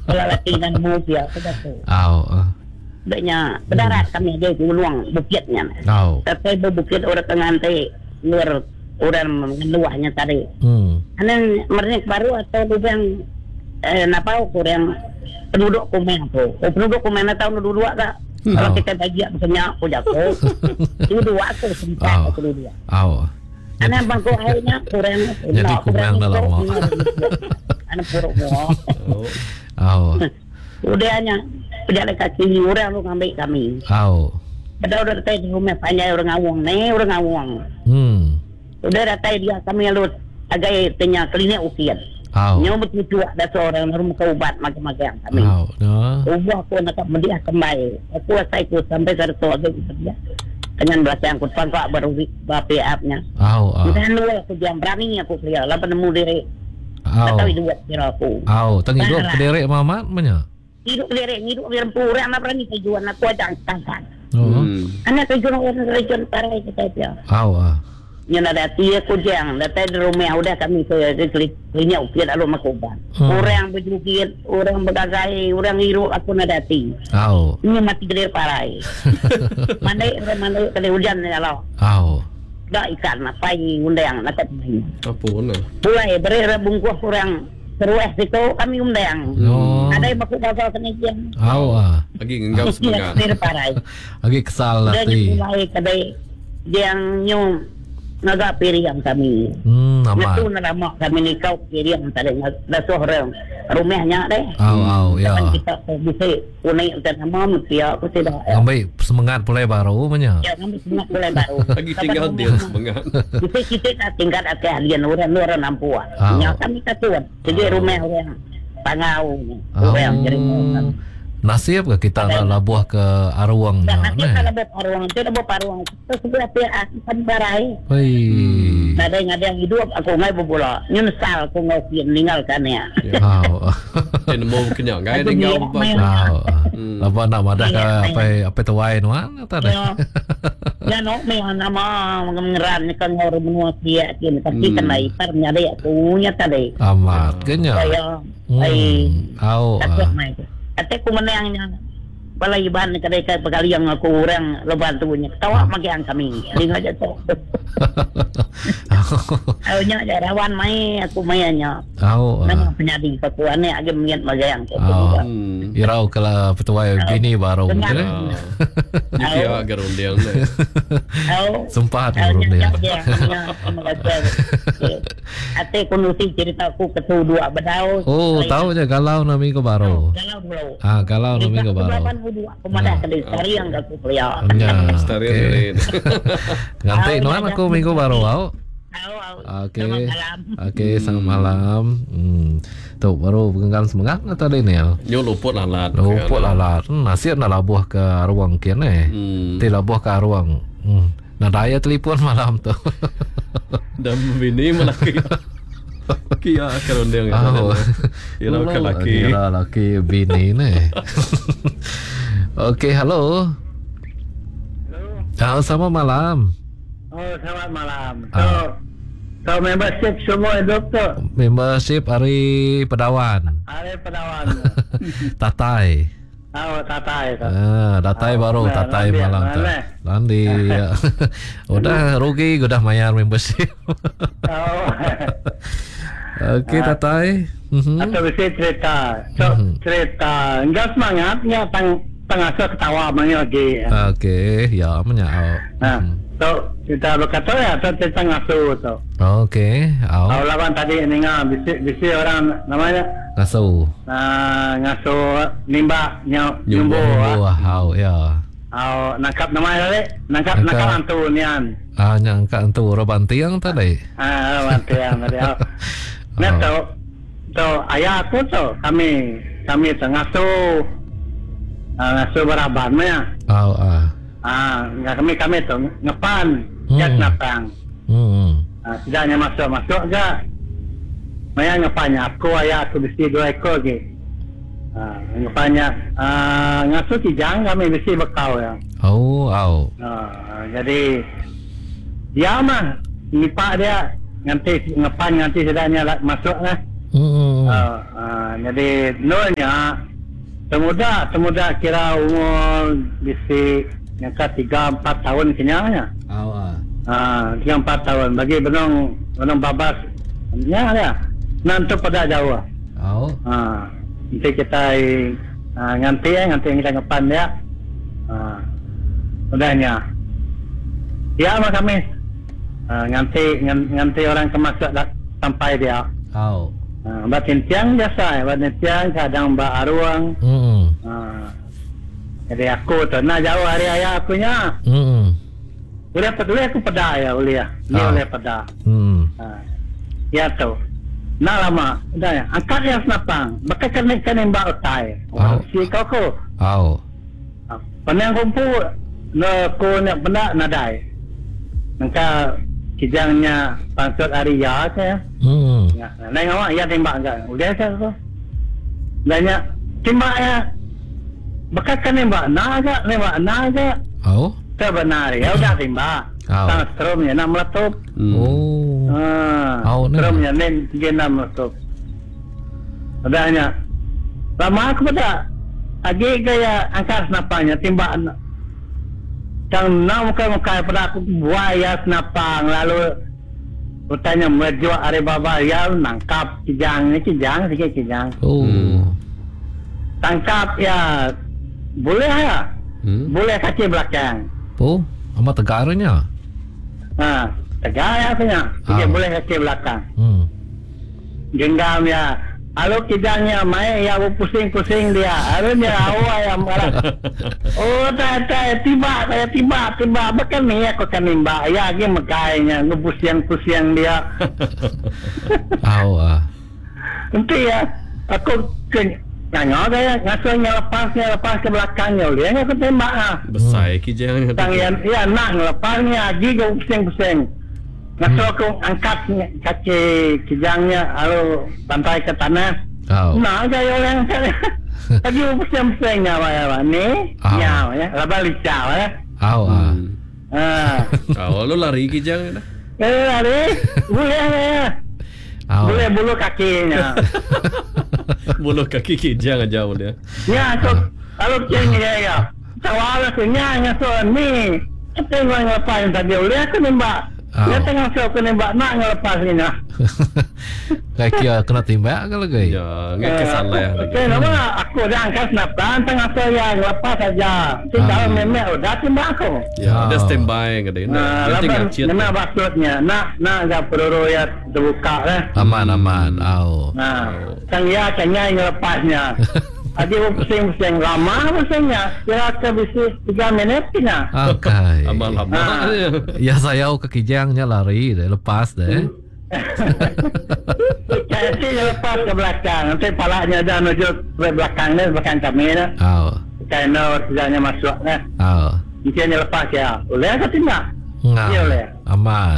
Kalau laki dan muda begitu. Sebenarnya berdarat kami ada di luang bukitnya. Tapi bukit orang pengantin luar orang luahnya tadi. Anan mereka baru atau lubang napa orang penduduk komen tu. Penduduk komen tahu dulu tak? Kalau kita bagi punya aku jago. Dulu aku sempat aku dulu. Anak bangku airnya kurang. Jadi komen dalam mau. Anak buruk udahnya pejalan kaki orang lu ngambil kami. Ada udah datang di rumah panjang orang ngawang. Udah datang dia kami lu agak tanya klinik ukian. Nyawa betul ada seorang rumah ubat macam-macam kami. Ubah aku nak mendiah kembali. Aku aku sampai satu ada dia. Dengan bahasa yang kutuan kok baru bape apnya. Dan lu aku jam berani aku keluar. Lalu nemu diri. Tahu itu buat kira aku. Tang hidup kederek mamat mana? Hidup kederek, hidup pura nak berani tujuan aku ajang tangkan. Anak tujuan orang region parai kita dia. Yang ada tiga kujang, datang di rumah udah kami ke klinik ukian lalu makuban. Orang berjukit, orang bergagai, orang hirup aku nadati. Ini mati kederek parai. Mandai kena hujan ni kalau. Dah ikan apa yang undang nak main. Apa mana? Mulai beri bungkus orang serueh situ kami undang. Ada yang baku pasal senikian. Lagi enggak semangat. Lagi kesal lah ti. Mulai kadai yang nyum ngagak piriang kami. Itu nama kami ni kau piriang tadi dah seorang rumahnya deh. Ya. Kita bisa unik dan nama mesti aku tidak. Ambil semangat pulai baru mana? Ya, ambil semangat pulai baru. Lagi tinggal dia semangat. Bisa kita tak tinggal keahlian orang nampu. Ya kami katuan. Jadi rumah orang Pangau ni. Orang jadi nasib ke kita nak labuh ke Arwang ni? Kita labuh Arwang, kita labuh Arwang. Kita sebelah pihak akan barai. Ada yang hidup aku ngai berbola. Nyesal aku ngai meninggalkan ya. Dia mau kenyang, ngai tinggal. Apa nak madah apa tuai nuan tadi? Ya no, memang nama mengeran kan orang menua sia kini tapi kena ipar nyari aku nya tadi. Amat kenyang. Ate ku menangnya balai ban kadai pekali yang aku orang leban tubuhnya tawa makian kami linga aja tu. Awalnya ada rawan mai aku mainnya. Nama penyadi pekuannya agak mengiat magayang tu. Irau kalau petuai bini baru. Dia agar undiang ni. Sempat undiang. Ate kunusi cerita aku ketu dua bedau. Tahu je galau nami ko baru. Galau nami ko baru. Kumadah ke lestari yang aku pelihara. Lestari lain. Nganti nuan aku minggu baru au. Okey, selamat malam. Tu baru pengen semangat atau ni Nel? Yo luput lalat. Nasib nak labuh ke Arwang kian Ti labuh ke Arwang. Nak daya telefon malam tu. Dan bini melaki. Kia kalau dia Ira laki bini ni. Okey, halo. Selamat malam. Selamat malam. So membership semua doktor. Membership hari Pedawan. Tatai. Tatai. Tatai baru tatai malam tu. Landi. Udah rugi udah bayar membership. Okey tatai. Atau bisa cerita. Enggak semangatnya tengah ketawa mana lagi. Okey, ya menyau. So kita berkata ya cerita ngasuh tu. Okey, lawan tadi ni bisi orang namanya ngasuh. Ngasuh nimba nyumbu. Ya. Nangkap namanya tadi. Nangkap antu nian. Nyangka antu robantiang tadi. Robantiang tadi. Nah tu ayah aku tu kami ngasuh beraban ya. Kami tu ngepan jak napang. Tidaknya masuk je. Maya ngepannya aku ayah aku besi 2 ekor ke. Ngepannya ngasuh kijang kami besi bekau ya. Jadi dia mah nipak dia nanti ngepan nanti sedangnya masuk lah. Jadi nolnya semuda kira umur bisi yang 3-4 tahun kenyanya. 3-4 tahun bagi benong babas ya nanti pada Jawa. Nanti kita nganti kita ngepan ya. Udahnya. Ya mak kami nganti orang kemasuk sampai dia. Batin tiang biasa, batin tiang kadang mbak aruang. Jadi aku tu nak jauh hari ayah aku nya. Boleh aku pada ya boleh ya. Dia boleh pada. Ya tu. Nak lama, dah ya. Angkat yang senapang, bakal kena mbak utai. Si kau. Panang kumpu, ko nak benda nadai. Maka kijangnya pansut Arya saya. Naik awak ya tembak enggak? Udah saya tu. Banyak tembak ya. Bakal kan nembak naga. Sebenar ya udah tembak. Sang stromnya nak meletup. Stromnya nen dia nak meletup. Udahnya. Lama aku pada agi gaya angkat senapangnya tembak. Kang nak muka pada aku buaya senapang lalu bertanya menjual Alibaba ya nangkap kijang sikit kijang. Tangkap ya boleh ya. Boleh kaki belakang. Amat tegarnya. Tegar ya punya. Dia boleh kaki belakang. Genggam ya. Kalau kijangnya main ya pusing-pusing dia. Arunya awak yang marah. Tiba. Bahkan ni aku kan nimba. Ya, dia makainya ngepusiang-pusiang dia. Nanti ya, aku nanya saya ngasuhnya lepas ke belakangnya. Dia aku tembak. Besar kijangnya. Ya, nak lepasnya. Dia pusing-pusing. Ngasuh aku angkat kaki kijangnya lalu sampai ke tanah. Nah, saya orang saya. Tadi pusing-pusingnya apa ni? Nyaw ya, laba licau ya. Lu lari kijang dah. Lari. Boleh ya. Boleh bulu kakinya. Bulu kaki kijang aja boleh. Ya, kalau kijangnya ya. Tawala kunya ngasuh ni. Tengok apa yang tadi boleh aku nembak. Dia tengah siap nembak nak ngelepas ni nak. Kaya kena tembak ke lagi? Ya, enggak kesalah ya. Okey, nama aku dah angkat senapan tengah saya ngelepas saja. Si kalau memek udah tembak aku. Ya, ada standby ke dia. Dia tinggal ciut. Nama maksudnya nak enggak perlu ya terbuka lah. Aman. Sang ya kanya ngelepasnya. Adik pusing-pusing lama pusingnya. Kira bisa 3 minit kena. Okay. Lama-lama. Ya saya ke kijangnya lari deh, lepas deh. Saya lepas ke belakang. Nanti palanya dah menuju ke belakang ni, belakang kami ni. Karena kijangnya masuk ni. Mungkin lepas ya. Boleh ke tidak? Ya boleh. Aman.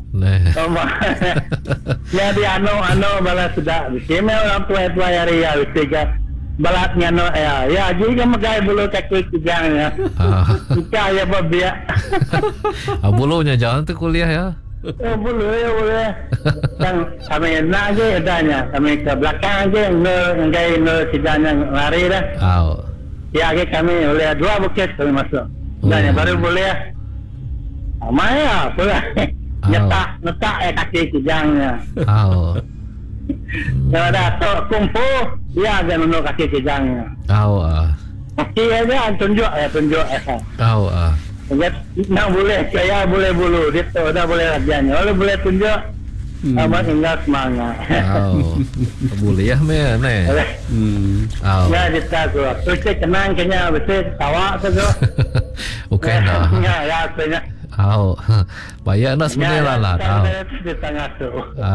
Ya di ano balas sudah. Kami orang tua hari ya. Balatnya ya jadi magai bulu kaki kijangnya. Kita ya babia. Bulunya jangan tu kuliah ya. Boleh. Yang kami nak je adanya. Kami ke belakang je ngai kijangnya lari dah. Ya kami boleh 2 bukit kami masuk. Dan baru boleh. Maya boleh. Letak kaki kijangnya. Kalau dah kumpu dia akan menunduk kaki kijangnya. Kaki aja tunjuk. Nak boleh saya boleh bulu dia tu dah boleh rajanya. Kalau boleh tunjuk amat tinggal semangat. Boleh ya men. Ya kita tu. Terus kenang kena betul tawa tu. Okey dah. Ya punya. Banyak nak sebenarnya lah.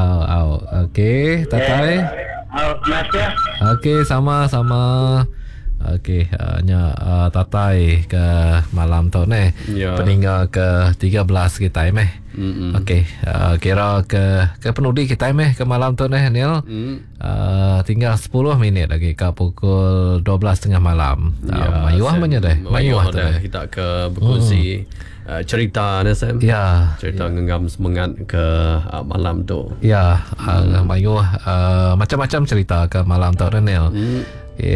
Okey, tatai. Masih. Okey, sama-sama. Okey, tatai ke malam tu ni. Peninggal ke 13 kita Okey, kira ke penudi kita ke malam tu ni Nil. Tinggal 10 minit lagi ke pukul 12.30 malam. Mayuah mana dah? Mayuah dah. Kita ke berkongsi cerita ni Sam. Ya. Cerita ngam semangat ke malam tu. Ya, mayuah macam-macam cerita ke malam tu Nil.